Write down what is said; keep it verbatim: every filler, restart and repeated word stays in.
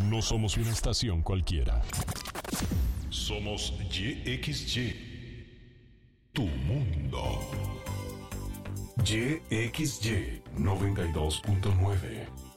No somos una estación cualquiera. Somos Y X Y. Tu mundo. Y X Y noventa y dos punto nueve.